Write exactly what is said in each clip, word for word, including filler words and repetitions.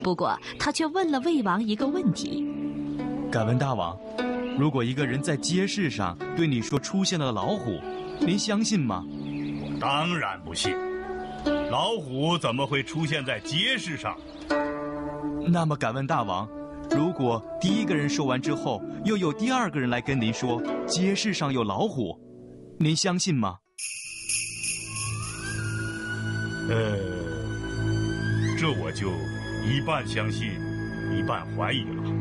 不过他却问了魏王一个问题： 敢问大王，如果一个人在街市上对你说出现了老虎，您相信吗？ 当然不信，老虎怎么会出现在街市上？ 那么敢问大王，如果第一个人说完之后，又有第二个人来跟您说街市上有老虎，您相信吗？ 呃，这我就一半相信，一半怀疑了。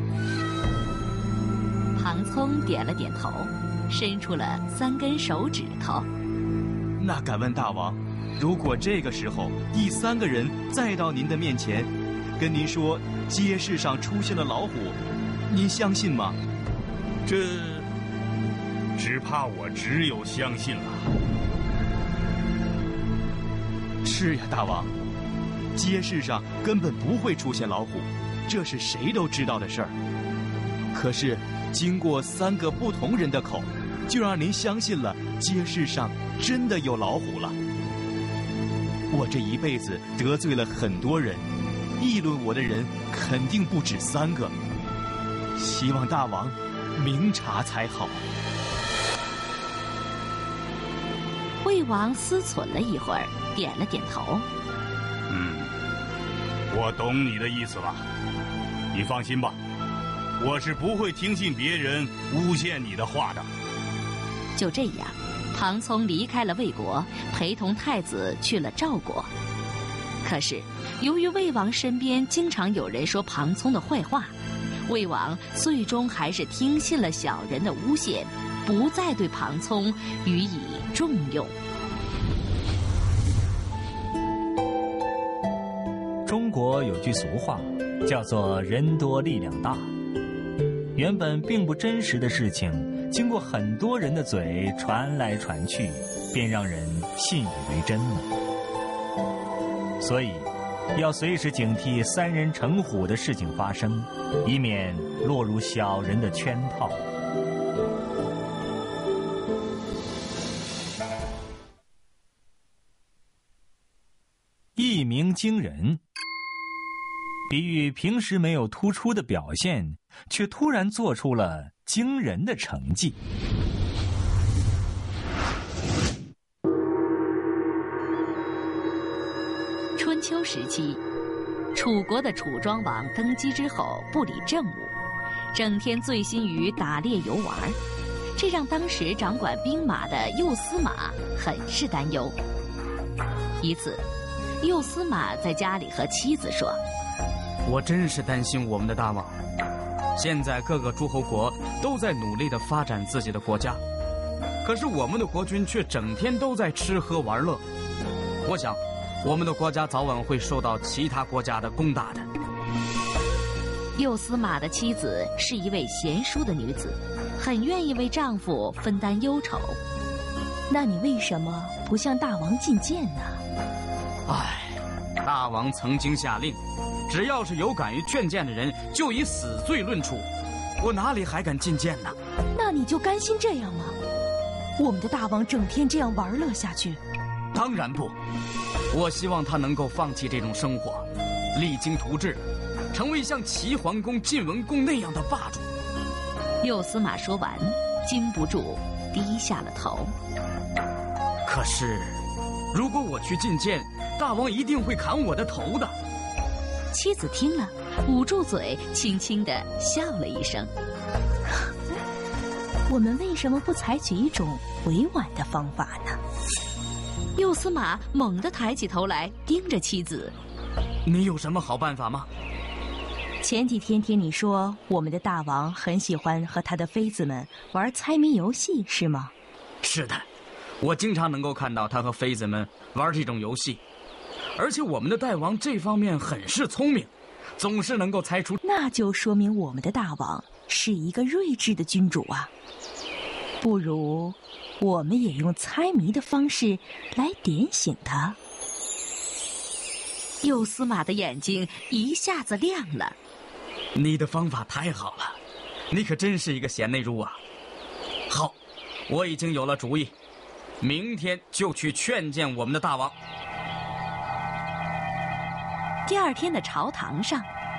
庞聪点了点头，伸出了三根手指头。 那敢问大王，如果这个时候第三个人再到您的面前，跟您说街市上出现了老虎，您相信吗？ 这只怕我只有相信了。 是呀，大王，街市上根本不会出现老虎，这是谁都知道的事儿。可是经过三个不同人的口，就让您相信了街市上真的有老虎了。我这一辈子得罪了很多人，议论我的人肯定不止三个，希望大王明察才好。 魏王思忖了一会儿，点了点头。 嗯，我懂你的意思了。你放心吧，我是不会听信别人诬陷你的话的。 就这样，庞聪离开了魏国，陪同太子去了赵国。可是由于魏王身边经常有人说庞聪的坏话，魏王最终还是听信了小人的诬陷，不再对庞聪予以重用。 中国有句俗话，叫做人多力量大。原本并不真实的事情，经过很多人的嘴传来传去，便让人信以为真了。所以要随时警惕三人成虎的事情发生，以免落入小人的圈套。一鸣惊人，比喻平时没有突出的表现，却突然做出了惊人的成绩。 春秋时期，楚国的楚庄王登基之后不理政务，整天醉心于打猎游玩，这让当时掌管兵马的右司马很是担忧。一次，右司马在家里和妻子说： 我真是担心我们的大王，现在各个诸侯国都在努力地发展自己的国家，可是我们的国君却整天都在吃喝玩乐。我想我们的国家早晚会受到其他国家的攻打的。 右司马的妻子是一位贤淑的女子，很愿意为丈夫分担忧愁。 那你为什么不向大王进谏呢？ 唉，大王曾经下令，只要是有敢于劝谏的人，就以死罪论处。我哪里还敢进谏呢？ 那你就甘心这样吗？我们的大王整天这样玩乐下去？ 当然不，我希望他能够放弃这种生活，励精图治，成为像齐桓公、晋文公那样的霸主。 右司马说完，禁不住低下了头。 可是如果我去进谏，大王一定会砍我的头的。 妻子听了，捂住嘴，轻轻地笑了一声。 我们为什么不采取一种委婉的方法呢？ 右司马猛地抬起头来，盯着妻子。 你有什么好办法吗？ 前几天听你说，我们的大王很喜欢和他的妃子们玩猜谜游戏，是吗？ 是的，我经常能够看到他和妃子们玩这种游戏，而且我们的大王这方面很是聪明，总是能够猜出。 那就说明我们的大王是一个睿智的君主啊。不如我们也用猜谜的方式来点醒他。 右司马的眼睛一下子亮了。 你的方法太好了，你可真是一个贤内助啊。好，我已经有了主意，明天就去劝谏我们的大王。 第二天的朝堂上，